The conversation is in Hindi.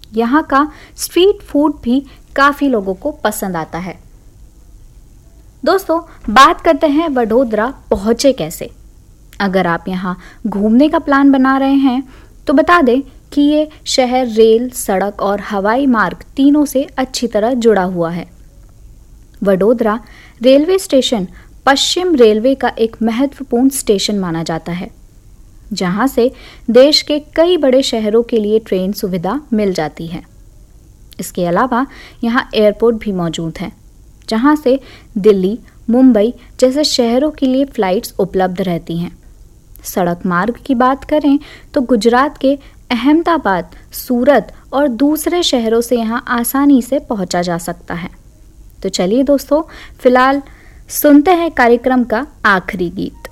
यहाँ का स्ट्रीट फूड भी काफ़ी लोगों को पसंद आता है। दोस्तों, बात करते हैं वडोदरा पहुँचे कैसे। अगर आप यहाँ घूमने का प्लान बना रहे हैं तो बता दें कि ये शहर रेल, सड़क और हवाई मार्ग तीनों से अच्छी तरह जुड़ा हुआ है। वडोदरा रेलवे स्टेशन पश्चिम रेलवे का एक महत्वपूर्ण स्टेशन माना जाता है, जहां से देश के कई बड़े शहरों के लिए ट्रेन सुविधा मिल जाती है। इसके अलावा यहाँ एयरपोर्ट भी मौजूद है, जहां से दिल्ली, मुंबई जैसे शहरों के लिए फ्लाइट्स उपलब्ध रहती हैं। सड़क मार्ग की बात करें तो गुजरात के अहमदाबाद, सूरत और दूसरे शहरों से यहाँ आसानी से पहुँचा जा सकता है। तो चलिए दोस्तों, फिलहाल सुनते हैं कार्यक्रम का आखिरी गीत।